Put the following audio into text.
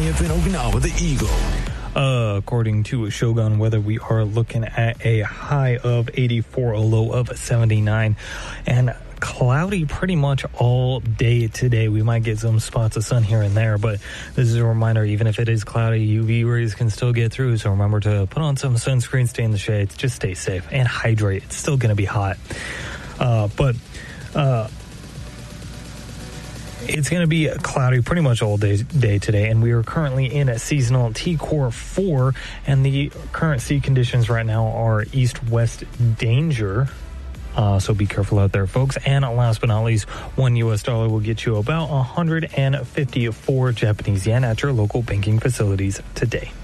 KFN Okinawa, the Eagle. According to Shogun Weather, we are looking at a high of 84, a low of 79, and cloudy pretty much all day today. We might get some spots of sun here and there, but this is a reminder, even if it is cloudy, UV rays can still get through. So remember to put on some sunscreen, stay in the shades, just stay safe and hydrate. It's still going to be hot. It's going to be cloudy pretty much all day today, and we are currently in a seasonal T-Core 4, and the current sea conditions right now are east-west danger. So be careful out there, folks. And last but not least, $1 US will get you about 154 Japanese yen at your local banking facilities today.